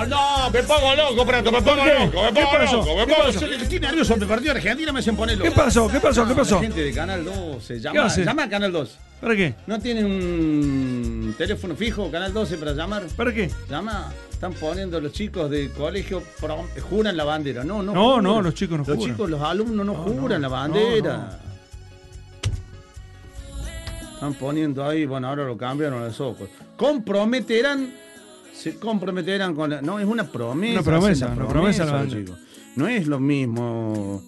No, me pongo loco, Prato, me pongo loco, me pongo loco, me pongo loco. Estoy nervioso, me partió Argentina, me hacen poner loco. ¿Qué pasó? ¿Qué pasó? ¿Qué pasó? La gente de Canal 12, ¿Qué hace? llama a Canal 12. ¿Para qué? ¿No tienen un teléfono fijo, Canal 12, para llamar? ¿Para qué? Llama, están poniendo los chicos de colegio, juran la bandera. No, los chicos no juran. Los chicos, los alumnos no juran la bandera. Están poniendo ahí, bueno, ahora lo cambiaron los ojos. Se comprometerán con la... No, es una promesa. Una promesa la bandera. Chicos. No es lo mismo.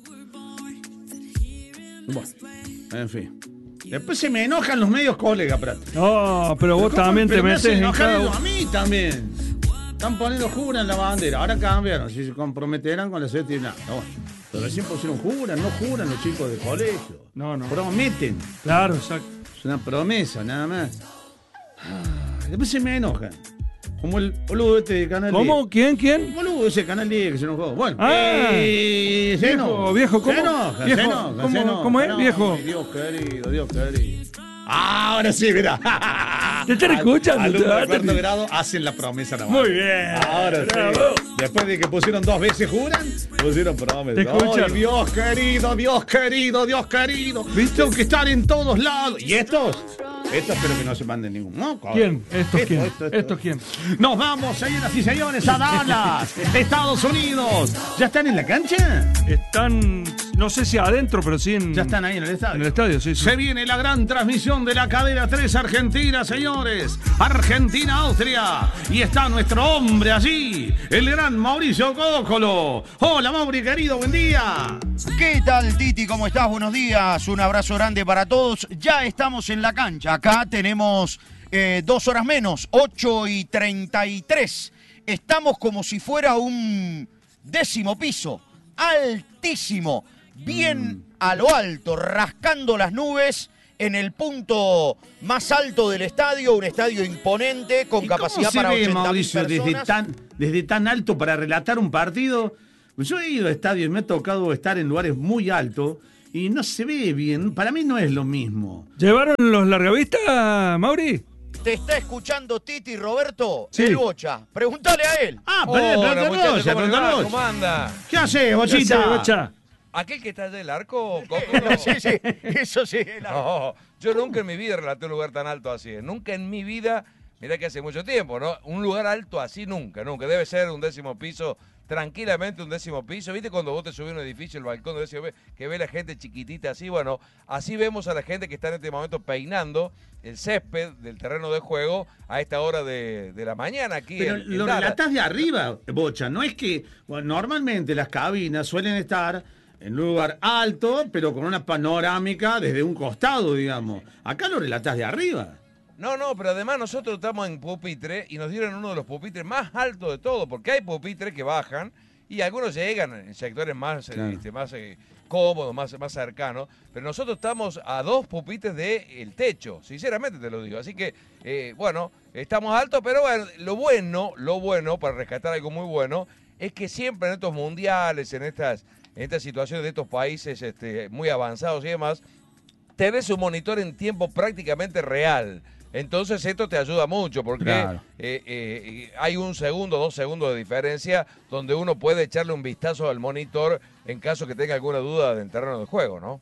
Bueno, en fin. Después se me enojan los medios colegas, Prato. No, pero vos también te metes en cada... A mí también. Están poniendo juran la bandera. Ahora cambiaron. Si se comprometerán con la sede, nada. No, pero recién pusieron no juran los chicos de colegio. No. Prometen. Claro, exacto. Es una promesa, nada más. Después se me enojan. Como el boludo este de Canal 10. ¿Cómo? ¿Quién? El boludo ese de Canal 10 que se enojó. Bueno. Viejo, ¿cómo? Se enoja. ¿Cómo es, no, viejo? Dios querido. Ahora sí, mirá. ¿Te están escuchando? Alumnos de cuarto grado hacen la promesa nada más. Muy bien. Ahora sí. Después de que pusieron 2 veces juran, pusieron promesa. Te escuchan. Ay, Dios querido. ¿Viste? Tengo que estar en todos lados. ¿Y estos espero que no se manden ningún moco. ¿Quién? ¿Estos quién? Nos vamos, señoras y señores, a Dallas, Estados Unidos. ¿Ya están en la cancha? Están, no sé si adentro, pero sí en... Ya están ahí en el estadio. En el estadio, sí. Se viene la gran transmisión de la cadena 3 Argentina, señores. Argentina-Austria. Y está nuestro hombre allí, el gran Mauricio Codócolo. Hola, Mauri, querido, buen día. ¿Qué tal, Titi? ¿Cómo estás? Buenos días. Un abrazo grande para todos. Ya estamos en la cancha. Acá tenemos 2 horas menos, 8:33. Estamos como si fuera un 10º piso. Altísimo. Bien a lo alto, rascando las nubes. En el punto más alto del estadio, un estadio imponente con capacidad para 80.000 Mauricio, personas. desde tan alto para relatar un partido? Yo he ido a estadios y me ha tocado estar en lugares muy altos y no se ve bien. Para mí no es lo mismo. ¿Llevaron los largavistas, Mauri? Te está escuchando Titi Roberto, Sí. el Bocha. Pregúntale a él. Hola, muchachos, ¿cómo le va? vos. ¿Cómo anda? ¿Qué haces, Bochita? Sí, Bocha. ¿Aquel que está allá del arco, Coco? Sí, eso sí. No, yo nunca en mi vida relaté un lugar tan alto así. Nunca en mi vida, mirá que hace mucho tiempo, ¿no? Un lugar alto así nunca. Debe ser un 10º piso, tranquilamente un 10º piso. ¿Viste cuando vos te subís a un edificio, el balcón del 10º, que ve la gente chiquitita así? Bueno, así vemos a la gente que está en este momento peinando el césped del terreno de juego a esta hora de la mañana aquí. Pero en lo Dallas. relatás de arriba, Bocha. No es que, bueno, normalmente las cabinas suelen estar en un lugar alto, pero con una panorámica desde un costado, digamos. Acá lo relatás de arriba. No, pero además nosotros estamos en pupitre y nos dieron uno de los pupitres más altos de todo, porque hay pupitres que bajan y algunos llegan en sectores más, Claro. más cómodos, más cercanos, pero nosotros estamos a 2 pupitres del techo, sinceramente te lo digo. Así que, bueno, estamos altos, pero bueno, lo bueno, para rescatar algo muy bueno, es que siempre en estos mundiales, en estas situaciones de estos países muy avanzados y demás, tenés un monitor en tiempo prácticamente real. Entonces esto te ayuda mucho porque Claro. hay 1 segundo, 2 segundos de diferencia donde uno puede echarle un vistazo al monitor en caso que tenga alguna duda del terreno de juego, ¿no?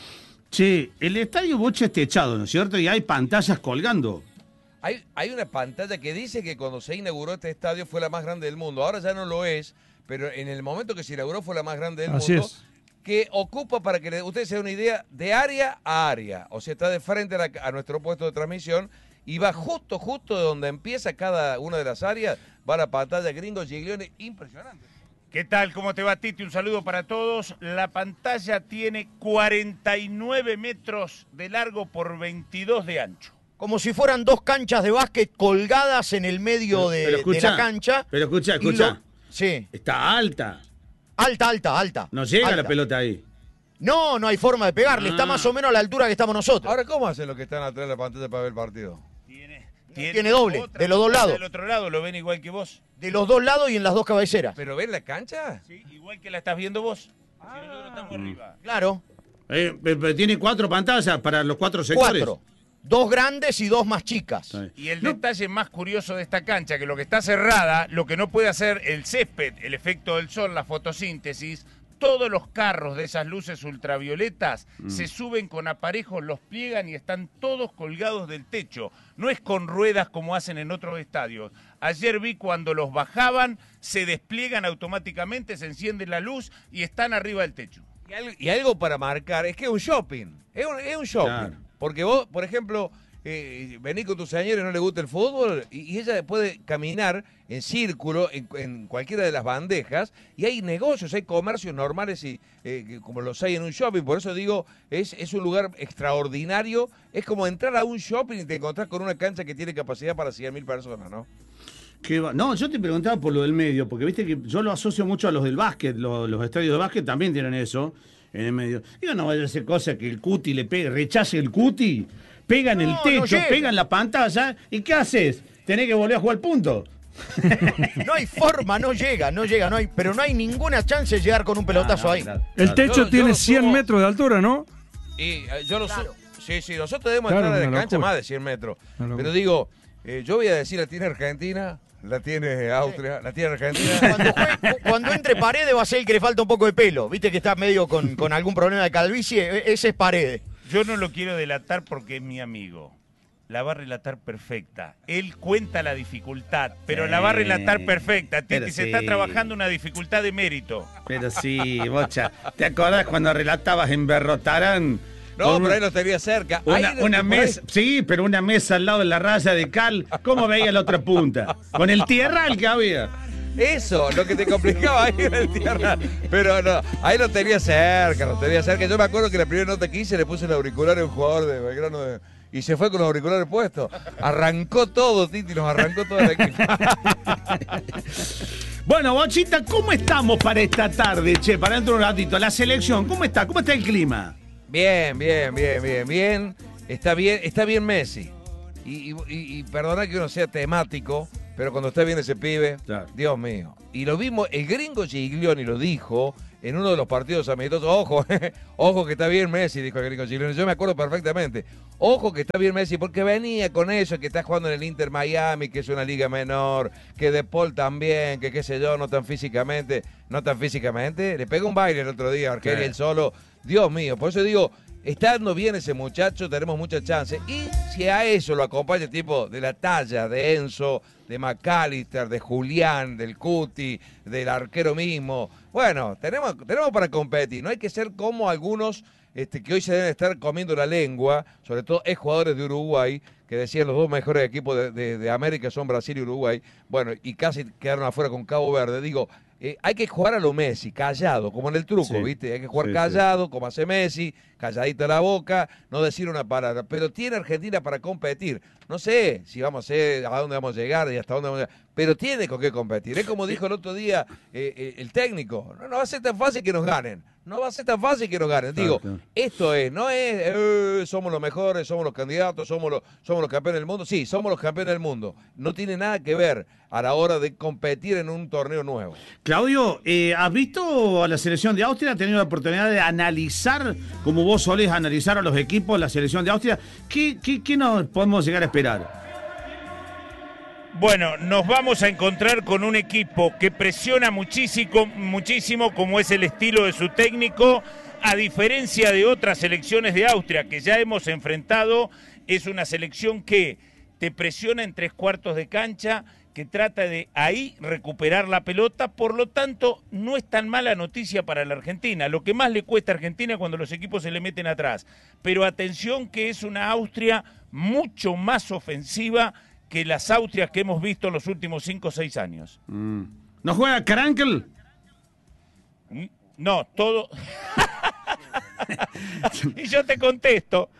Che, el estadio Bocha es techado, ¿no es cierto? Y hay pantallas colgando. Hay una pantalla que dice que cuando se inauguró este estadio fue la más grande del mundo. Ahora ya no lo es, pero en el momento que se inauguró fue la más grande del Así mundo. es. Que ocupa, para que ustedes se den una idea, de área a área. O sea, está de frente a nuestro puesto de transmisión y va justo de donde empieza cada una de las áreas, va la pantalla Gringo Giglione, impresionante. ¿Qué tal? ¿Cómo te va, Titi? Un saludo para todos. La pantalla tiene 49 metros de largo por 22 de ancho. Como si fueran 2 canchas de básquet colgadas en el medio de la cancha. Pero escucha. Sí. Está alta. Alta. No llega Alta. la pelota ahí. No hay forma de pegarle. Está más o menos a la altura que estamos nosotros. Ahora, ¿cómo hacen los que están atrás de la pantalla para ver el partido? Tiene doble, otra de los 2 lados. Del otro lado, lo ven igual que vos. De los 2 lados y en las 2 cabeceras. ¿Pero ven la cancha? Sí, igual que la estás viendo vos. Si nosotros estamos arriba. Claro. Pero tiene 4 pantallas para los 4 sectores. 4. 2 grandes y 2 más chicas. Sí. Y el detalle más curioso de esta cancha, que lo que está cerrada, lo que no puede hacer el césped, el efecto del sol, la fotosíntesis, todos los carros de esas luces ultravioletas se suben con aparejos, los pliegan y están todos colgados del techo. No es con ruedas como hacen en otros estadios. Ayer vi cuando los bajaban, se despliegan automáticamente, se enciende la luz y están arriba del techo. Y algo para marcar, es que es un shopping. Es un shopping. Claro. Porque vos, por ejemplo, venís con tu señora y no le gusta el fútbol, y ella puede caminar en círculo en cualquiera de las bandejas, y hay negocios, hay comercios normales y como los hay en un shopping. Por eso digo, es un lugar extraordinario. Es como entrar a un shopping y te encontrás con una cancha que tiene capacidad para 100.000 personas, ¿no? No, yo te preguntaba por lo del medio, porque viste que yo lo asocio mucho a los del básquet, los estadios de básquet también tienen eso en el medio. Digo, no vaya a ser cosa que el cuti le pegue, rechace el cuti, pega en el techo, pega en la pantalla, ¿y qué haces? Tenés que volver a jugar punto. No hay forma, no llega, pero no hay ninguna chance de llegar con un pelotazo ahí. Claro. El techo Yo tiene lo 100 subo- metros de altura, ¿no? Y yo lo Sí, nosotros debemos Claro, entrar a la una cancha locura. más de 100 metros. Una locura. Pero digo, yo voy a decir, la tiene Argentina, la tiene Austria, la tiene Argentina. Cuando entre Paredes va a ser el que le falta un poco de pelo. Viste que está medio con algún problema de calvicie. Ese es Paredes. Yo no lo quiero delatar porque es mi amigo. La va a relatar perfecta. Él cuenta la dificultad, pero la va a relatar perfecta. Pero Titi, se sí. está trabajando una dificultad de mérito. Pero sí, Bocha, ¿te acordás cuando relatabas en Berrotarán? No, Con pero ahí lo tenía cerca. Una Ahí, por ahí- mesa, sí, pero una mesa al lado de la raya de cal, ¿cómo veía la otra punta? Con el tierral que había. Eso, lo que te complicaba ahí era el tierra. Pero no, ahí lo tenía cerca, Yo me acuerdo que la primera nota que hice le puse el auricular a un jugador de Belgrano y se fue con los auriculares puestos. Arrancó todo, Titi, nos arrancó todo el equipo. Bueno, Bochita, ¿cómo estamos para esta tarde, che? Para dentro de un ratito. La selección, ¿cómo está? ¿Cómo está el clima? Bien. Está bien Messi. Y perdona que uno sea temático, pero cuando está bien ese pibe, Claro. Dios mío. Y lo vimos, el gringo Giglioni lo dijo en uno de los partidos amistosos. Ojo, ojo que está bien Messi, dijo el gringo Giglioni. Yo me acuerdo perfectamente. Ojo que está bien Messi, porque venía con eso, que está jugando en el Inter Miami, que es una liga menor, que De Paul también, que qué sé yo, no tan físicamente. Le pegó un baile el otro día, Argelia, él solo. Dios mío, por eso digo, estando bien ese muchacho, tenemos muchas chances. Y si a eso lo acompaña tipo de la talla de Enzo, de McAllister, de Julián, del Cuti, del arquero mismo, bueno, tenemos para competir. No hay que ser como algunos que hoy se deben estar comiendo la lengua, sobre todo jugadores de Uruguay, que decían los dos mejores equipos de América son Brasil y Uruguay, bueno, y casi quedaron afuera con Cabo Verde. Digo, hay que jugar a lo Messi, callado, como en el truco, Sí. ¿viste? Hay que jugar Sí, callado, como hace Messi, calladita la boca, no decir una palabra. Pero tiene Argentina para competir. No sé si vamos a ser, a dónde vamos a llegar y hasta dónde vamos a llegar, pero tiene con qué competir. Es como dijo el otro día el técnico, no va a ser tan fácil que nos ganen. Digo, claro. esto no es, somos los mejores, somos los candidatos, somos los campeones del mundo. Sí, somos los campeones del mundo. No tiene nada que ver a la hora de competir en un torneo nuevo. Claudio, ¿has visto a la selección de Austria? ¿Has tenido la oportunidad de analizar, como vos solés analizar a los equipos, la selección de Austria? ¿Qué nos podemos llegar a esperar? Bueno, nos vamos a encontrar con un equipo que presiona muchísimo, como es el estilo de su técnico, a diferencia de otras selecciones de Austria que ya hemos enfrentado. Es una selección que te presiona en 3/4 de cancha, que trata de ahí recuperar la pelota, por lo tanto no es tan mala noticia para la Argentina. Lo que más le cuesta a Argentina es cuando los equipos se le meten atrás, pero atención que es una Austria mucho más ofensiva que las Austrias que hemos visto en los últimos 5 o 6 años. ¿No juega Krankel? No, todo... Y yo te contesto.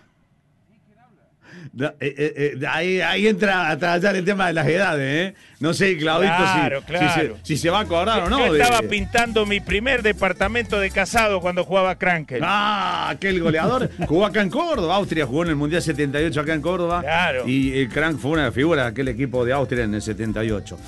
Ahí entra a tratar el tema de las edades, ¿eh? No sé, Claudito, Claro. si se va a acordar o no. Yo estaba pintando mi primer departamento de casado cuando jugaba Krankel. Aquel goleador jugó acá en Córdoba. Austria jugó en el Mundial 78 acá en Córdoba. Claro. Y Krank fue una figura de aquel equipo de Austria en el 78.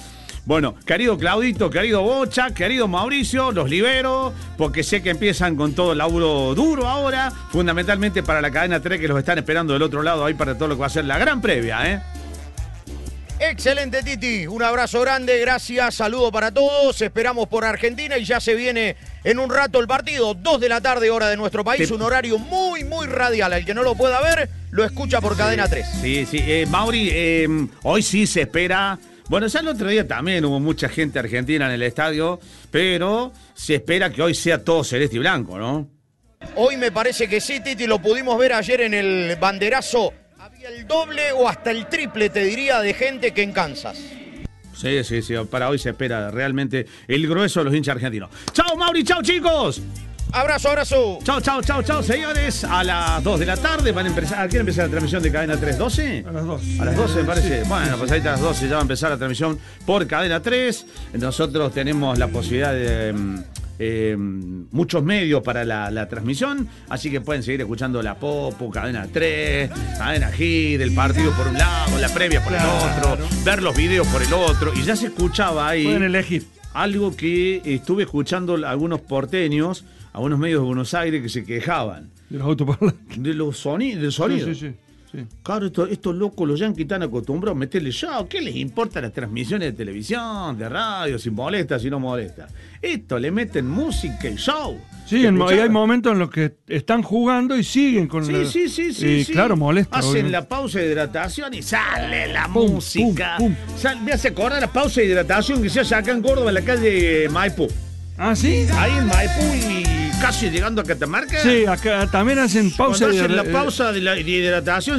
Bueno, querido Claudito, querido Bocha, querido Mauricio, los libero, porque sé que empiezan con todo el laburo duro ahora, fundamentalmente para la cadena 3 que los están esperando del otro lado ahí para todo lo que va a ser la gran previa, ¿eh? Excelente, Titi. Un abrazo grande, gracias, saludo para todos. Esperamos por Argentina y ya se viene en un rato el partido. 2 de la tarde, hora de nuestro país. Un horario muy, muy radial. El que no lo pueda ver, lo escucha por Cadena 3. Sí. Mauri, hoy sí se espera. Bueno, ya el otro día también hubo mucha gente argentina en el estadio, pero se espera que hoy sea todo celeste y blanco, ¿no? Hoy me parece que sí, Titi. Lo pudimos ver ayer en el banderazo. Había el doble o hasta el triple, te diría, de gente que en Kansas. Sí. Para hoy se espera realmente el grueso de los hinchas argentinos. ¡Chao, Mauri! ¡Chao, chicos! Abrazo. Chao, señores. A las 2 de la tarde van a empezar. ¿A quién empieza la transmisión de Cadena 3? ¿12? A las 2. A las 12, me parece. Sí. Bueno, pues ahí a las 12 ya va a empezar la transmisión por Cadena 3. Nosotros tenemos la posibilidad de muchos medios para la transmisión, así que pueden seguir escuchando la Popo, Cadena 3, Cadena Hit, el partido por un lado, la previa por el otro, ver los videos por el otro, y ya se escuchaba ahí. Pueden elegir. Algo que estuve escuchando algunos porteños, algunos medios de Buenos Aires que se quejaban. De los autoparlantes. Del sonido. Sí. Claro, estos locos, los yanquis están acostumbrados a meterle show. ¿Qué les importa las transmisiones de televisión, de radio, si molesta, si no molesta? Esto le meten música y show. Sí, hay momentos en los que están jugando y siguen con Sí. Claro, molesta. Hacen obviamente. la pausa de hidratación y sale la Pum, música. pum. Me hace acordar la pausa de hidratación que se hace acá en Córdoba, en la calle Maipú. Ah, ¿sí? Ahí en Maipú y casi llegando a Catamarca. Sí, acá también hacen pausa Cuando hacen de la pausa de hidratación,